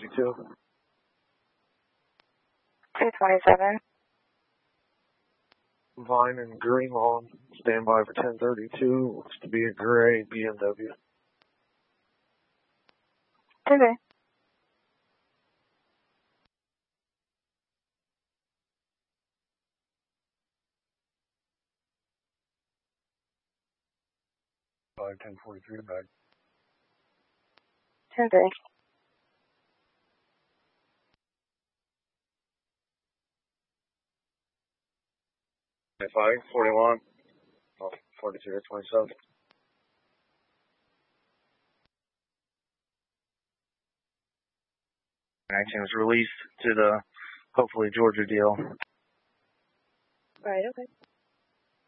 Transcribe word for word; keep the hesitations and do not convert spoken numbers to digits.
fifty-two. two twenty-seven. Vine and Greenlawn, stand by for ten thirty-two. Looks to be a gray B M W. Okay. five ten forty-three back. ten three. five forty-one. Oh, forty-two to twenty-seven. Action was released to the, hopefully, Georgia deal. Right, okay.